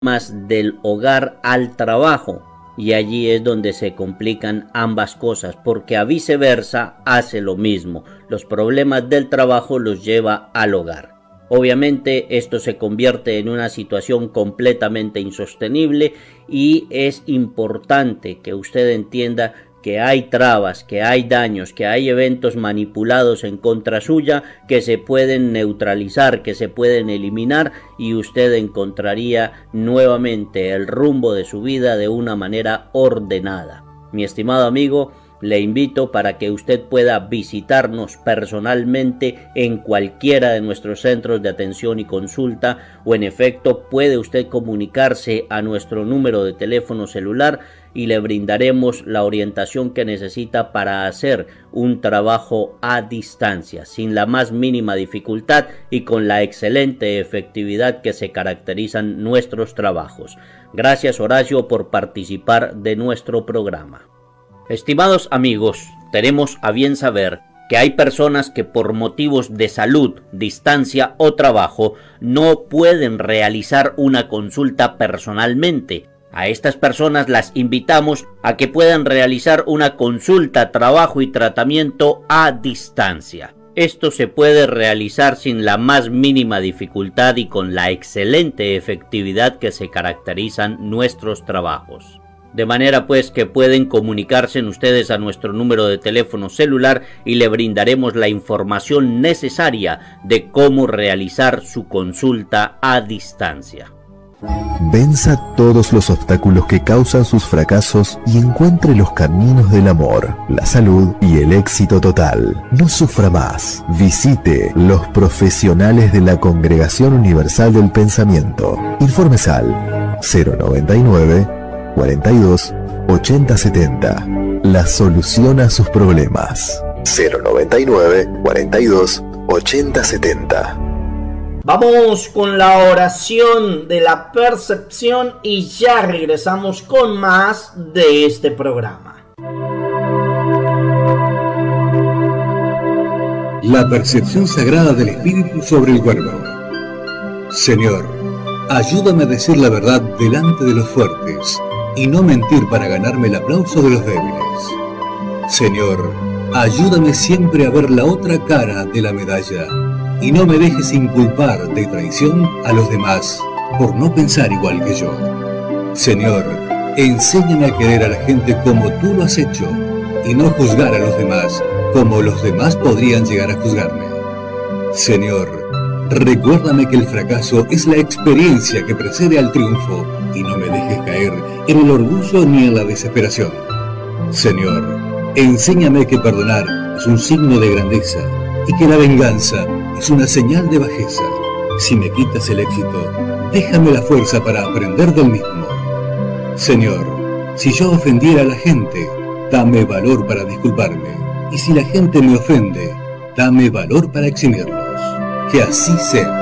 más del hogar al trabajo, y allí es donde se complican ambas cosas, porque a viceversa hace lo mismo. Los problemas del trabajo los lleva al hogar. Obviamente esto se convierte en una situación completamente insostenible y es importante que usted entienda que hay trabas, que hay daños, que hay eventos manipulados en contra suya que se pueden neutralizar, que se pueden eliminar, y usted encontraría nuevamente el rumbo de su vida de una manera ordenada. Mi estimado amigo, le invito para que usted pueda visitarnos personalmente en cualquiera de nuestros centros de atención y consulta, o en efecto puede usted comunicarse a nuestro número de teléfono celular y le brindaremos la orientación que necesita para hacer un trabajo a distancia, sin la más mínima dificultad y con la excelente efectividad que se caracterizan nuestros trabajos. Gracias, Horacio, por participar de nuestro programa. Estimados amigos, tenemos a bien saber que hay personas que por motivos de salud, distancia o trabajo no pueden realizar una consulta personalmente. A estas personas las invitamos a que puedan realizar una consulta, trabajo y tratamiento a distancia. Esto se puede realizar sin la más mínima dificultad y con la excelente efectividad que se caracterizan nuestros trabajos. De manera pues que pueden comunicarse ustedes a nuestro número de teléfono celular y le brindaremos la información necesaria de cómo realizar su consulta a distancia. Venza todos los obstáculos que causan sus fracasos y encuentre los caminos del amor, la salud y el éxito total. No sufra más. Visite los profesionales de la Congregación Universal del Pensamiento. Informes al 099 42 80 70. La solución a sus problemas. 099 42 80 70. Vamos con la oración de la percepción y ya regresamos con más de este programa. La percepción sagrada del Espíritu sobre el cuerpo. Señor, ayúdame a decir la verdad delante de los fuertes y no mentir para ganarme el aplauso de los débiles. Señor, ayúdame siempre a ver la otra cara de la medalla y no me dejes inculpar de traición a los demás por no pensar igual que yo. Señor, enséñame a querer a la gente como tú lo has hecho y no juzgar a los demás como los demás podrían llegar a juzgarme. Señor, recuérdame que el fracaso es la experiencia que precede al triunfo y no me dejes caer en el orgullo ni en la desesperación. Señor, enséñame que perdonar es un signo de grandeza y que la venganza es una señal de bajeza. Si me quitas el éxito, déjame la fuerza para aprender del mismo. Señor, si yo ofendiera a la gente, dame valor para disculparme. Y si la gente me ofende, dame valor para eximirlos. Que así sea.